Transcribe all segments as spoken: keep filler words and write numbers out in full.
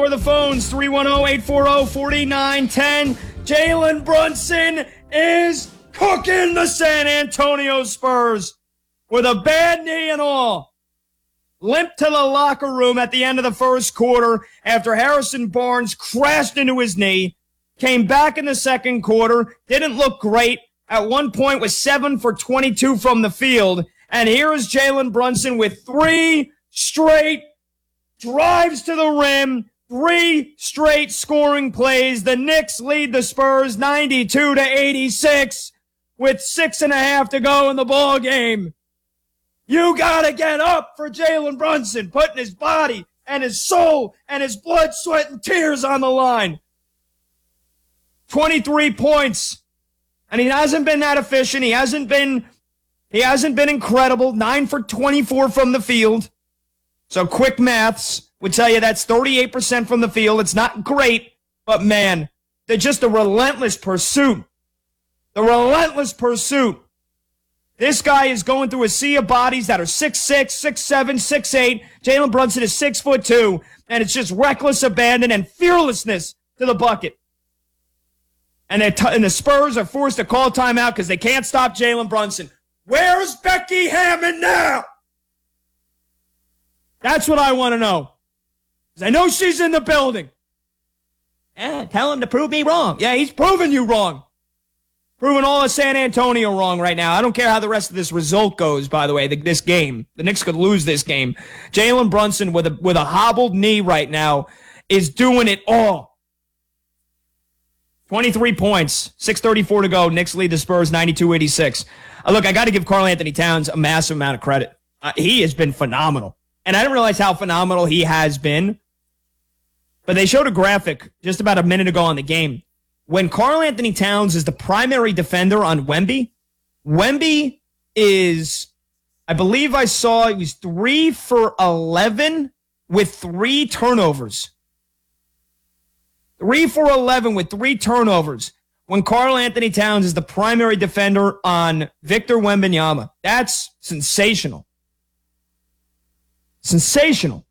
or the phones, three one zero, eight four zero, four nine one zero. Jalen Brunson is cooking the San Antonio Spurs with a bad knee and all. Limped to the locker room at the end of the first quarter after Harrison Barnes crashed into his knee. Came back in the second quarter, didn't look great. At one point was seven for twenty-two from the field. And here is Jalen Brunson with three straight drives to the rim, three straight scoring plays. The Knicks lead the Spurs ninety-two to eighty-six with six and a half to go in the ball game. You gotta get up for Jalen Brunson, putting his body and his soul and his blood, sweat, and tears on the line. twenty-three points. And he hasn't been that efficient. He hasn't been, he hasn't been incredible. nine for twenty-four from the field. So quick maths would tell you that's thirty-eight percent from the field. It's not great, but man, they're just a relentless pursuit. The relentless pursuit. This guy is going through a sea of bodies that are six six, six seven, six eight. Jalen Brunson is six foot two, and it's just reckless abandon and fearlessness to the bucket. And, t- and the Spurs are forced to call timeout because they can't stop Jalen Brunson. Where's Becky Hammond now? That's what I want to know. Because I know she's in the building. Yeah, tell him to prove me wrong. Yeah, he's proving you wrong. Proving all of San Antonio wrong right now. I don't care how the rest of this result goes, by the way, the, this game. The Knicks could lose this game. Jalen Brunson with a, with a hobbled knee right now is doing it all. twenty-three points, six thirty-four to go. Knicks lead the Spurs ninety-two eighty-six. Uh, look, I got to give Karl Anthony Towns a massive amount of credit. Uh, he has been phenomenal. And I didn't realize how phenomenal he has been. But they showed a graphic just about a minute ago on the game. When Karl Anthony Towns is the primary defender on Wemby, Wemby is, I believe I saw he was three for eleven with three turnovers. Three for eleven with three turnovers when Karl Anthony Towns is the primary defender on Victor Wembanyama. That's sensational. Sensational.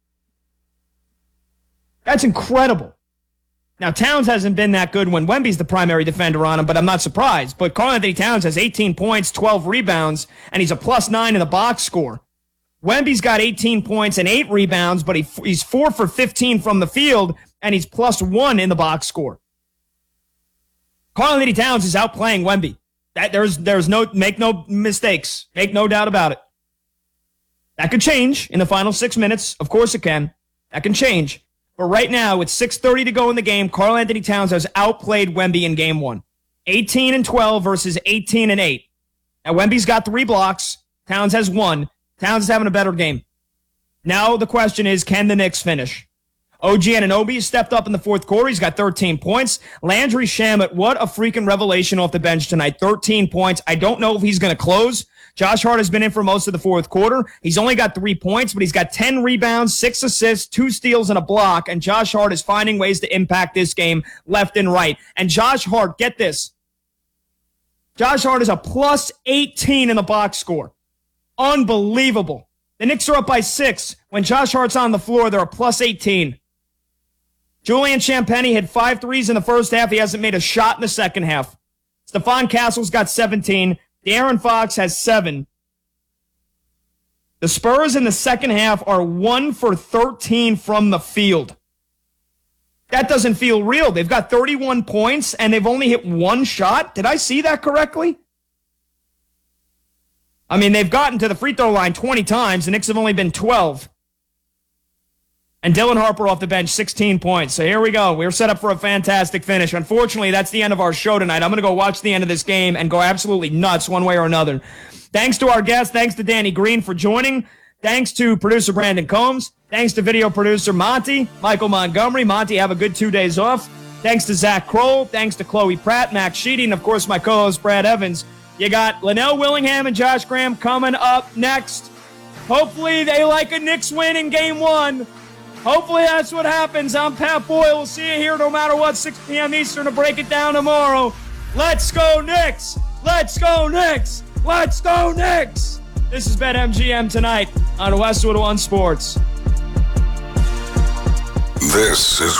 That's incredible. Now, Towns hasn't been that good when Wemby's the primary defender on him, but I'm not surprised. But Karl Anthony Towns has eighteen points, twelve rebounds, and he's a plus nine in the box score. Wemby's got eighteen points and eight rebounds, but he, he's four for fifteen from the field, and he's plus one in the box score. Karl Anthony Towns is outplaying Wemby. That, there's, there's no, make no mistakes. Make no doubt about it. That could change in the final six minutes. Of course it can. That can change. But right now, with six thirty to go in the game, Karl Anthony Towns has outplayed Wemby in game one. eighteen and twelve versus eighteen and eight. Now, Wemby's got three blocks. Towns has one. Towns is having a better game. Now the question is, can the Knicks finish? O G Anunoby has stepped up in the fourth quarter. He's got thirteen points. Landry Shamet, what a freaking revelation off the bench tonight. thirteen points. I don't know if he's going to close. Josh Hart has been in for most of the fourth quarter. He's only got three points, but he's got ten rebounds, six assists, two steals, and a block. And Josh Hart is finding ways to impact this game left and right. And Josh Hart, get this. Josh Hart is a plus eighteen in the box score. Unbelievable. The Knicks are up by six. When Josh Hart's on the floor, they're a plus eighteen. Julian Champagnie hit five threes in the first half. He hasn't made a shot in the second half. Stephon Castle's got seventeen. De'Aaron Fox has seven. The Spurs in the second half are one for thirteen from the field. That doesn't feel real. They've got thirty-one points, and they've only hit one shot. Did I see that correctly? I mean, they've gotten to the free throw line twenty times. The Knicks have only been twelve. And Dylan Harper off the bench, sixteen points. So here we go. We're set up for a fantastic finish. Unfortunately, that's the end of our show tonight. I'm going to go watch the end of this game and go absolutely nuts one way or another. Thanks to our guests. Thanks to Danny Green for joining. Thanks to producer Brandon Combs. Thanks to video producer Monty, Michael Montgomery. Monty, have a good two days off. Thanks to Zach Kroll. Thanks to Chloe Pratt, Max Sheedy, and, of course, my co-host Brad Evans. You got Linnell Willingham and Josh Graham coming up next. Hopefully they like a Knicks win in game one. Hopefully that's what happens. I'm Pat Boyle. We'll see you here no matter what, six p.m. Eastern to break it down tomorrow. Let's go Knicks! Let's go Knicks! Let's go Knicks! This is BetMGM tonight on Westwood One Sports. This is